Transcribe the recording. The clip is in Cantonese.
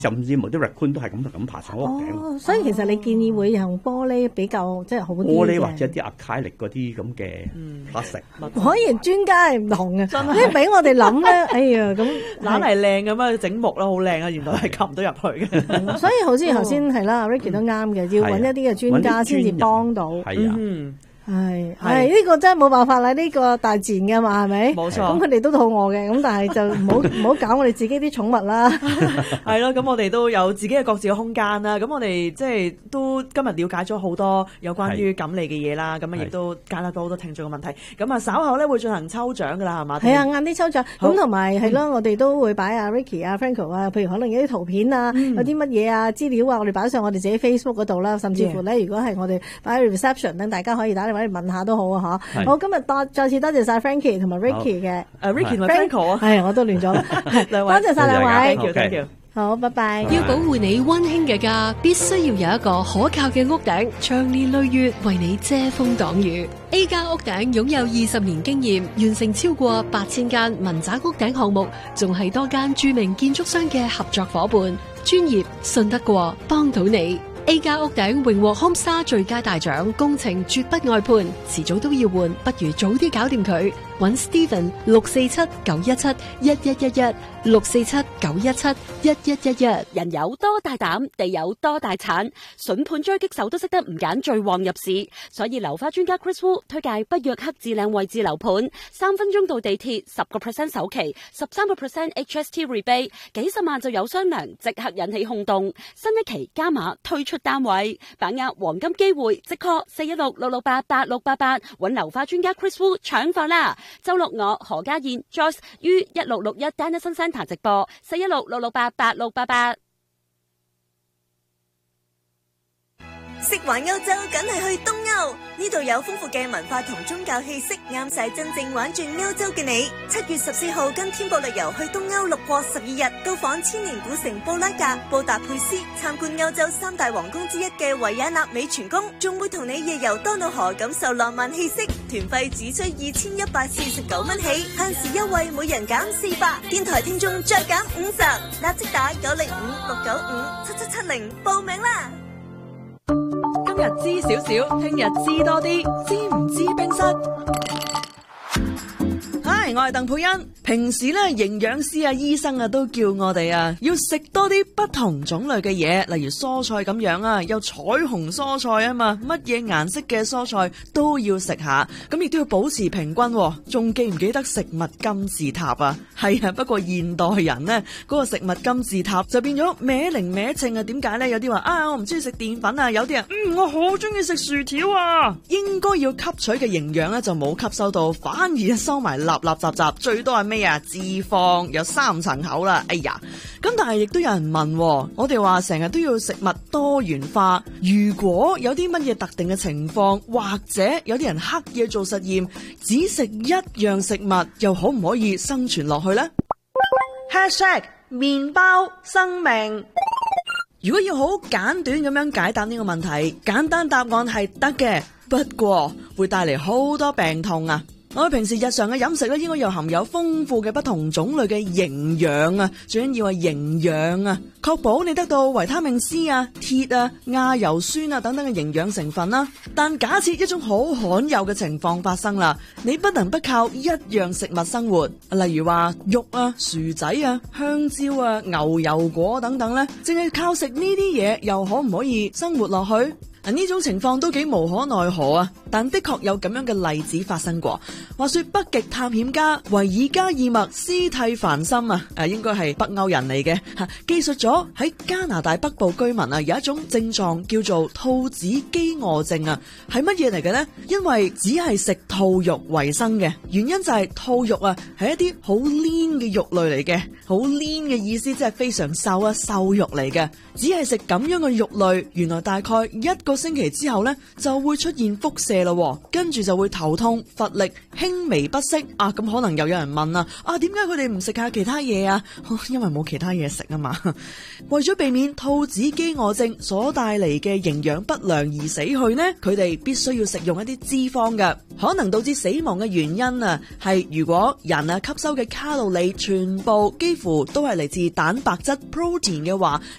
甚至乎啲 raccoon 都係咁爬上屋頂。 所以其實你建議會用玻璃比較即係好啲嘅。 玻璃或者啲阿卡力嗰啲咁嘅plastic。 可以專家係唔同嘅，真係俾我哋諗咧，哎呀咁懶係靚咁啊，整木啦好靚啊，原來係撳唔到入去嘅。 所以好似頭先係啦 ，Ricky 都啱嘅，要揾一啲嘅專家先至幫到。 係啊。 係呢個真係冇辦法啦，呢個大自然嘅嘛係咪？ 冇錯。 咁佢哋都肚餓嘅，咁但係就唔好搞我哋自己啲寵物啦。 係咯，咁我哋都有自己嘅各自嘅空間啦。咁我哋即係都今日了解咗好多有關於錦鯉嘅嘢啦。咁啊亦都解答到好多聽眾嘅問題。咁啊稍後咧會進行抽獎㗎啦，係嘛？ 係啊，晏啲抽獎。咁同埋係咯，我哋都會擺阿 Ricky 啊、Franco 啊，譬如可能有啲圖片啊，有啲乜嘢啊資料啊，我哋擺上我哋自己 Facebook 嗰度啦。甚至乎咧，如果係我哋擺喺 reception 咧，大家可以打電話嚟問下都好啊嚇。好，今日再次多謝晒 Frankie 同埋 Ricky 嘅。 Ricky 同埋 Franco 啊。 係，我都亂咗啦。 兩位， 多謝晒兩位。 Thank you。 好，拜拜。 要保護你溫馨嘅家，必須要有一個可靠嘅屋頂，長年累月為你遮風擋雨。A 加屋頂擁有20年經驗，完成超過8000間民宅屋頂項目，仲係多間著名建築商嘅合作夥伴，專業信得過，幫到你。A 加屋頂榮獲 Homestar 最佳大獎，工程絕不外判，遲早都要換，不如早啲搞掂佢。揾 Steven 647-917-1111 647-917-1111。 人有多大膽，地有多大產，筍盤狙擊手都識得唔揀最旺入市，所以樓花專家 Chris Wu 推介北約克至靚位置樓盤，3分鐘到地鐵，10% 首期，13% HST rebate，幾十萬就有商量，即刻引起轟動。新一期加碼推出單位，把握黃金機會，即 call 416-668-8688，揾樓花專家 Chris Wu 搶貨啦！周六我何家燕 Joyce 於1661 Dennison Centre 直播，416-668-8688。 食環歐洲梗係去東歐，呢度有豐富嘅文化同宗教氣息，啱晒真正玩轉歐洲嘅你。7月14號跟天博旅遊去東歐6國12日，到訪千年古城布拉格、布達佩斯，參觀歐洲3大皇宮之一嘅維也納美泉宮，仲會同你夜遊多瑙河，感受浪漫氣息。團費只需2149蚊起，限時優惠每人減400，電台聽眾再減50，立即打905-695-7770報名啦！ 今日知少少，聽日知多啲，知唔知冰室？我係鄧佩欣。平時咧，營養師啊、醫生啊都叫我哋啊要食多啲不同種類嘅嘢，例如蔬菜咁樣啊，有彩虹蔬菜啊嘛，乜嘢顏色嘅蔬菜都要食下，咁亦都要保持平均。仲記唔記得食物金字塔啊？係啊，不過現代人呢，嗰個食物金字塔就變咗歪零歪稱啊！點解呢？有啲話啊，我唔中意食澱粉啊，有啲人我好中意食薯條啊。應該要吸取嘅營養呢，就冇吸收到，反而收埋立雜，最多係咩啊？脂肪有3層口啦，哎呀！咁但係亦都有人問，我哋話成日都要食物多元化，如果有啲乜嘢特定嘅情況，或者有啲人刻意做實驗，只食一樣食物，又可唔可以生存落去呢？ #麵包生命。如果要好簡短咁樣解答呢個問題，簡單答案係得嘅，不過會帶嚟好多病痛啊！我哋平時日常嘅飲食咧，應該有含有豐富嘅不同種類嘅營養啊，最緊要係營養啊，確保你得到維他命 C 啊、鐵啊、亞油酸啊等等嘅營養成分啦。但假設一種好罕有嘅情況發生啦，你不能不靠一樣食物生活，例如話肉啊、薯仔啊、香蕉啊、牛油果等等咧，淨係靠食呢啲嘢，又可唔可以生活落去？呢種情況都幾無可奈何啊，但的確有咁樣嘅例子發生過。話說北極探險家維爾加爾麥斯蒂凡森啊，應該係北歐人嚟嘅，記述咗喺加拿大北部居民啊有一種症狀叫做兔子飢餓症啊，係乜嘢嚟嘅呢？因為只係食兔肉為生嘅，原因就係兔肉啊係一啲好黏嘅肉類嚟嘅，好黏嘅意思即係非常瘦啊，瘦肉嚟嘅，只係食咁樣嘅肉類，原來大概1個個星期之後呢，就會出現腹瀉咯，跟住就會頭痛、乏力、輕微不適啊。咁可能又有人問啦，點解佢哋唔食下其他嘢啊？因為冇其他嘢食啊嘛。為咗避免兔子飢餓症所帶嚟嘅營養不良而死去呢，佢哋必須要食用一啲脂肪嘅。可能導致死亡嘅原因啊，係如果人吸收嘅卡路里全部幾乎都係嚟自蛋白質 protein 嘅話，